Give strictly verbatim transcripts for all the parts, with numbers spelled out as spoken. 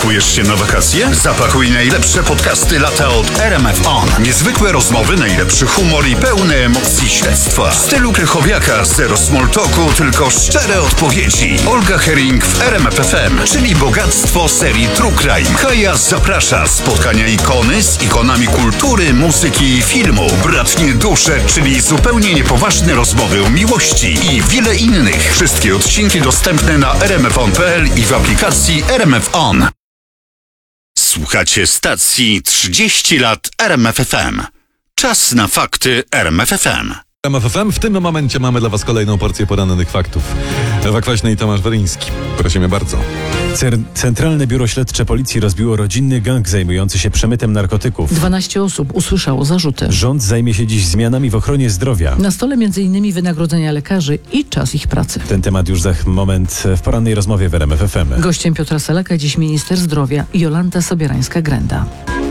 Szykujesz się na wakacje? Zapakuj najlepsze podcasty lata od R M F On. Niezwykłe rozmowy, najlepszy humor i pełne emocji śledztwa. W stylu Krychowiaka, zero small talku, tylko szczere odpowiedzi. Olga Herring w R M F F M, czyli bogactwo serii True Crime. Kaja zaprasza. Spotkania ikony z ikonami kultury, muzyki i filmu. Bratnie dusze, czyli zupełnie niepoważne rozmowy o miłości i wiele innych. Wszystkie odcinki dostępne na r m f on kropka p l i w aplikacji R M F On. Słuchacie stacji trzydzieści lat R M F F M. Czas na fakty R M F F M. R M F F M. W tym momencie mamy dla Was kolejną porcję porannych faktów. Ewa Kwaśna i Tomasz Weryński. Prosimy bardzo. Centralne Biuro Śledcze Policji rozbiło rodzinny gang zajmujący się przemytem narkotyków. dwanaście osób usłyszało zarzuty. Rząd zajmie się dziś zmianami w ochronie zdrowia. Na stole między innymi wynagrodzenia lekarzy i czas ich pracy. Ten temat już za moment w porannej rozmowie w R M F F M. Gościem Piotra Selaka dziś minister zdrowia Jolanta Sobierańska-Grenda.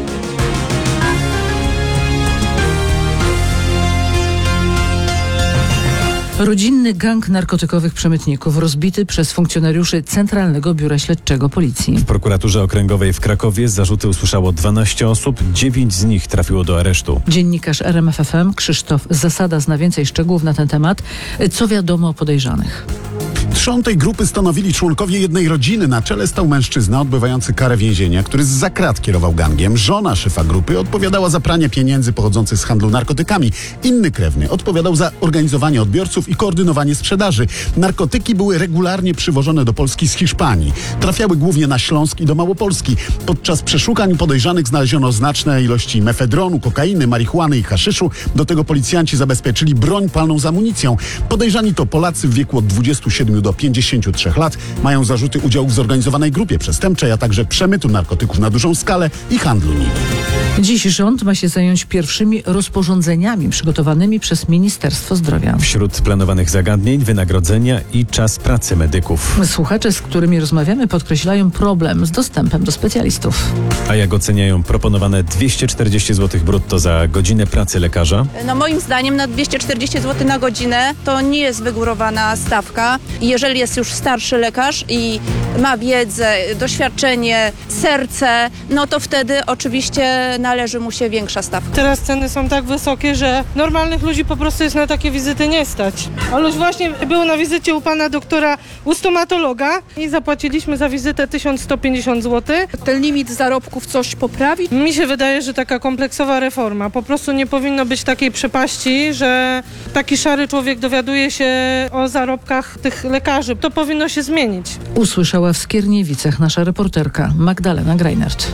Rodzinny gang narkotykowych przemytników rozbity przez funkcjonariuszy Centralnego Biura Śledczego Policji. W prokuraturze okręgowej w Krakowie zarzuty usłyszało dwanaście osób, dziewięć z nich trafiło do aresztu. Dziennikarz R M F F M Krzysztof Zasada zna więcej szczegółów na ten temat. Co wiadomo o podejrzanych? Trzon tej grupy stanowili członkowie jednej rodziny. Na czele stał mężczyzna odbywający karę więzienia, który zza krat kierował gangiem. Żona szefa grupy odpowiadała za pranie pieniędzy pochodzących z handlu narkotykami. Inny krewny odpowiadał za organizowanie odbiorców i koordynowanie sprzedaży. Narkotyki były regularnie przywożone do Polski z Hiszpanii. Trafiały głównie na Śląsk i do Małopolski. Podczas przeszukań podejrzanych znaleziono znaczne ilości mefedronu, kokainy, marihuany i haszyszu. Do tego policjanci zabezpieczyli broń palną z amunicją. Podejrzani to Polacy w wieku od dwudziestu siedmiu do pięćdziesięciu trzech lat. Mają zarzuty udziału w zorganizowanej grupie przestępczej, a także przemytu narkotyków na dużą skalę i handlu nimi. Dziś rząd ma się zająć pierwszymi rozporządzeniami przygotowanymi przez Ministerstwo Zdrowia. Wśród planowanych zagadnień wynagrodzenia i czas pracy medyków. Słuchacze, z którymi rozmawiamy, podkreślają problem z dostępem do specjalistów. A jak oceniają proponowane dwieście czterdzieści złotych brutto za godzinę pracy lekarza? No moim zdaniem na dwieście czterdzieści złotych na godzinę to nie jest wygórowana stawka. Jeżeli jest już starszy lekarz i ma wiedzę, doświadczenie, serce, no to wtedy oczywiście należy mu się większa stawka. Teraz ceny są tak wysokie, że normalnych ludzi po prostu jest na takie wizyty nie stać. Ale już właśnie był na wizycie u pana doktora, u stomatologa i zapłaciliśmy za wizytę tysiąc sto pięćdziesiąt złotych. Ten limit zarobków coś poprawi? Mi się wydaje, że taka kompleksowa reforma. Po prostu nie powinno być takiej przepaści, że taki szary człowiek dowiaduje się o zarobkach tych lekarzy. To powinno się zmienić. Usłyszała w Skierniewicach nasza reporterka Magdalena Greinert.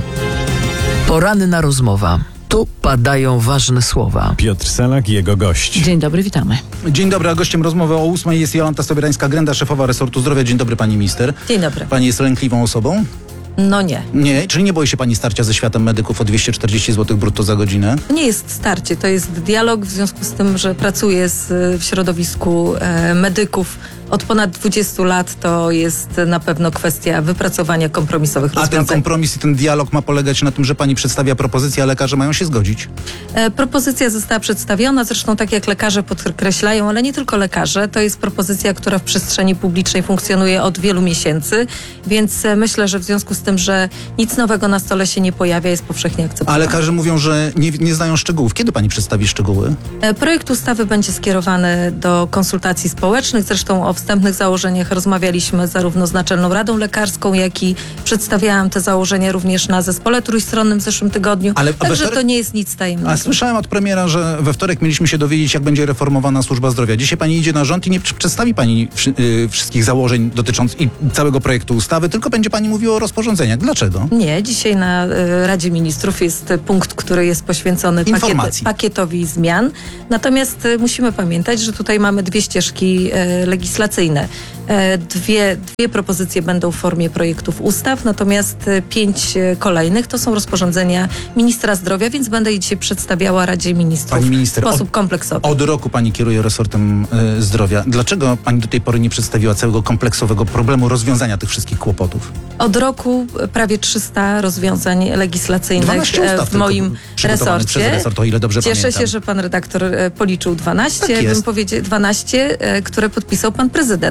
Poranna rozmowa. Tu padają ważne słowa. Piotr Selak i jego gość. Dzień dobry, witamy. Dzień dobry, a gościem rozmowy o ósmej jest Jolanta Sobierańska-Grenda, szefowa resortu zdrowia. Dzień dobry, pani minister. Dzień dobry. Pani jest lękliwą osobą? No nie. Nie? Czyli nie boi się pani starcia ze światem medyków o dwieście czterdzieści złotych brutto za godzinę? Nie jest starcie, to jest dialog w związku z tym, że pracuję z, w środowisku e, medyków od ponad dwudziestu lat. To jest na pewno kwestia wypracowania kompromisowych A rozwiązań. ten kompromis i ten dialog ma polegać na tym, że pani przedstawia propozycję, a lekarze mają się zgodzić? E, propozycja została przedstawiona, zresztą tak jak lekarze podkreślają, ale nie tylko lekarze, to jest propozycja, która w przestrzeni publicznej funkcjonuje od wielu miesięcy, więc e, myślę, że w związku z tym, że nic nowego na stole się nie pojawia, jest powszechnie akceptowane. A lekarze mówią, że nie, nie znają szczegółów. Kiedy pani przedstawi szczegóły? E, projekt ustawy będzie skierowany do konsultacji społecznych, zresztą o wstępnych założeniach rozmawialiśmy zarówno z Naczelną Radą Lekarską, jak i przedstawiałam te założenia również na zespole trójstronnym w zeszłym tygodniu. Ale Także wtorek... to nie jest nic tajemnego. A słyszałem od premiera, że we wtorek mieliśmy się dowiedzieć, jak będzie reformowana służba zdrowia. Dzisiaj pani idzie na rząd i nie przedstawi pani wszy, yy, wszystkich założeń dotyczących i całego projektu ustawy, tylko będzie pani mówiła o rozporządzeniach. Dlaczego? Nie, dzisiaj na y, Radzie Ministrów jest punkt, który jest poświęcony pakiet, pakietowi zmian. Natomiast y, musimy pamiętać, że tutaj mamy dwie ścieżki y, legislacyjne. Dwie, dwie propozycje będą w formie projektów ustaw, natomiast pięć kolejnych to są rozporządzenia ministra zdrowia, więc będę je dzisiaj przedstawiała Radzie Ministrów pani minister, w sposób od, kompleksowy. Od roku pani kieruje resortem y, zdrowia. Dlaczego pani do tej pory nie przedstawiła całego kompleksowego problemu rozwiązania tych wszystkich kłopotów? Od roku prawie trzysta rozwiązań legislacyjnych w moim resorcie. Przez resort, o ile dobrze Cieszę pamiętam. się, że pan redaktor policzył dwanaście, Tak bym powiedział dwanaście, które podpisał pan prezydent. W związku z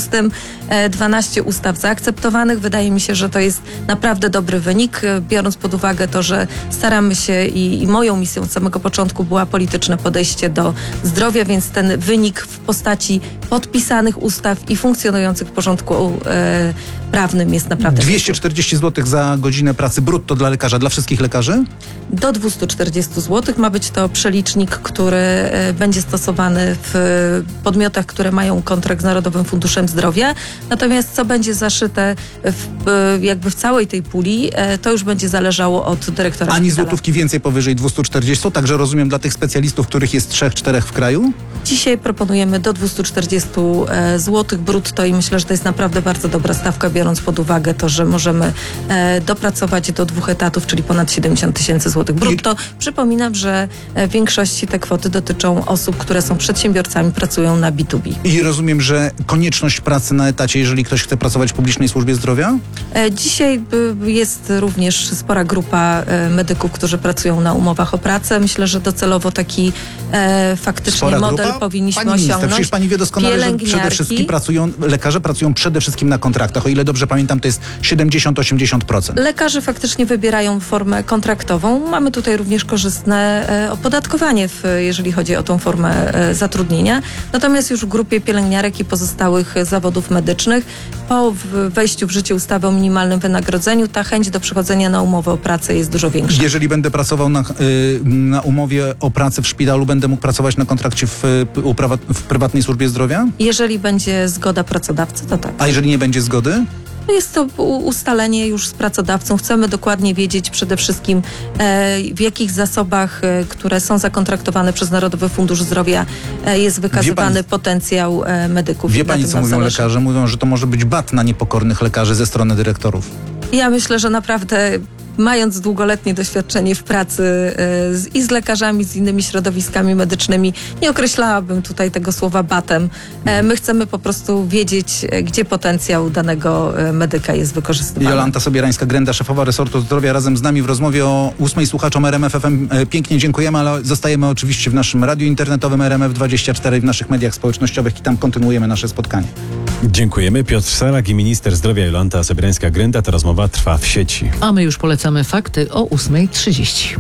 z tym e, dwanaście ustaw zaakceptowanych. Wydaje mi się, że to jest naprawdę dobry wynik, e, biorąc pod uwagę to, że staramy się i, i moją misją od samego początku była polityczne podejście do zdrowia, więc ten wynik w postaci podpisanych ustaw i funkcjonujących w porządku e, prawnym jest naprawdę... dwieście czterdzieści złotych za godzinę pracy brutto dla lekarza, dla wszystkich lekarzy? Do dwieście czterdzieści złotych ma być to przelicznik, który e, będzie stosowany w podmiotach, które mają kontrakt z Narodowym Funduszem Zdrowia. Natomiast co będzie zaszyte w, e, jakby w całej tej puli, e, to już będzie zależało od dyrektora Ani szpitala. złotówki więcej powyżej dwieście czterdzieści, także rozumiem dla tych specjalistów, których jest trzech, czterech w kraju? Dzisiaj proponujemy do dwieście czterdzieści złotych brutto i myślę, że to jest naprawdę bardzo dobra stawka, biorąc pod uwagę to, że możemy e, dopracować do dwóch etatów, czyli ponad siedemdziesiąt tysięcy złotych brutto. I... Przypominam, że w większości te kwoty dotyczą osób, które są przedsiębiorcami, pracują na B dwa B. I rozumiem, że konieczność pracy na etacie, jeżeli ktoś chce pracować w publicznej służbie zdrowia? E, dzisiaj y, jest również spora grupa e, medyków, którzy pracują na umowach o pracę. Myślę, że docelowo taki e, faktycznie Spora model grupa? powinniśmy Pani minister, osiągnąć. przecież pani wie doskonale, że przede wszystkim pracują, lekarze pracują przede wszystkim na kontraktach. O ile dobrze pamiętam, to jest siedemdziesiąt do osiemdziesięciu procent. Lekarze faktycznie wybierają formę kontraktową. Mamy tutaj również korzystne e, opodatkowanie, w, jeżeli chodzi o tą formę e, zatrudnienia. Natomiast już w grupie pielęgniarek i pozostałych e, zawodów medycznych po w, wejściu w życie ustawy o minimalnym wynagrodzeniu ta chęć do przechodzenia na umowę o pracę jest dużo większa. Jeżeli będę pracował na, y, na umowie o pracę w szpitalu, będę mógł pracować na kontrakcie w, u prawa, w prywatnej służbie zdrowia? Jeżeli będzie zgoda pracodawcy, to tak. A jeżeli nie będzie zgody? Jest to ustalenie już z pracodawcą. Chcemy dokładnie wiedzieć przede wszystkim e, w jakich zasobach, e, które są zakontraktowane przez Narodowy Fundusz Zdrowia e, jest wykazywany pani, potencjał e, medyków. Wie pani, co mówią zależy. lekarze? Mówią, że to może być bat na niepokornych lekarzy ze strony dyrektorów. Ja myślę, że naprawdę mając długoletnie doświadczenie w pracy y, z, i z lekarzami, z innymi środowiskami medycznymi, nie określałabym tutaj tego słowa batem. E, my chcemy po prostu wiedzieć, gdzie potencjał danego e, medyka jest wykorzystywany. Jolanta Sobierańska-Grenda, szefowa resortu zdrowia, razem z nami w rozmowie o ósmej słuchaczom R M F F M. E, pięknie dziękujemy, ale zostajemy oczywiście w naszym radiu internetowym R M F dwadzieścia cztery i w naszych mediach społecznościowych i tam kontynuujemy nasze spotkanie. Dziękujemy. Piotr Salak i minister zdrowia Jolanta Sobierańska-Grenda. Ta rozmowa trwa w sieci. A my już polecamy fakty o ósmej trzydzieści.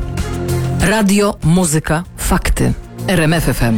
Radio, muzyka, fakty. R M F F M.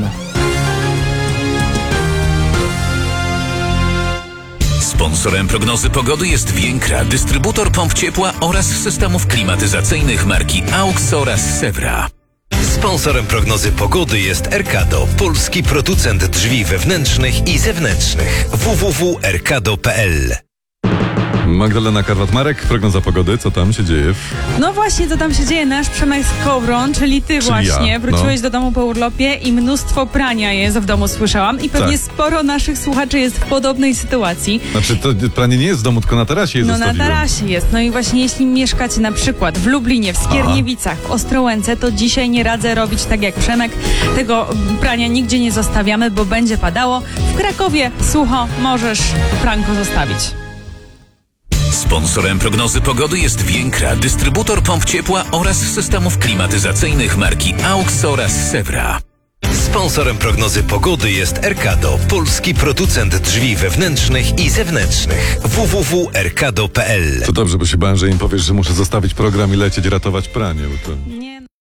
Sponsorem prognozy pogody jest Więkra, dystrybutor pomp ciepła oraz systemów klimatyzacyjnych marki AUX oraz Sewra. Sponsorem prognozy pogody jest Erkado, polski producent drzwi wewnętrznych i zewnętrznych. w w w kropka erkado kropka p l. Magdalena Karwat-Marek, prognoza pogody, co tam się dzieje? W... No właśnie, co tam się dzieje? Nasz Przemek Skowron, czyli ty czyli właśnie, ja, wróciłeś no. do domu po urlopie i mnóstwo prania jest w domu, słyszałam. I pewnie tak. sporo naszych słuchaczy jest w podobnej sytuacji. Znaczy, to pranie nie jest w domu, tylko na tarasie je No zostawiłem. na tarasie jest. No i właśnie jeśli mieszkacie na przykład w Lublinie, w Skierniewicach, w Ostrołęce, to dzisiaj nie radzę robić tak jak Przemek. Tego prania nigdzie nie zostawiamy, bo będzie padało. W Krakowie sucho, możesz pranko zostawić. Sponsorem prognozy pogody jest Więkra, dystrybutor pomp ciepła oraz systemów klimatyzacyjnych marki AUX oraz Sewra. Sponsorem prognozy pogody jest Erkado, polski producent drzwi wewnętrznych i zewnętrznych. w w w kropka erkado kropka p l. To dobrze, bo się bałem, że im powiesz, że muszę zostawić program i lecieć ratować pranie. Bo to... Nie.